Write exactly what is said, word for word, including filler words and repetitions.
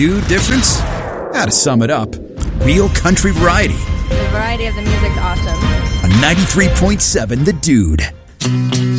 Dude difference? How to sum it up, real country variety. The variety of the music's awesome. On ninety-three point seven The Dude.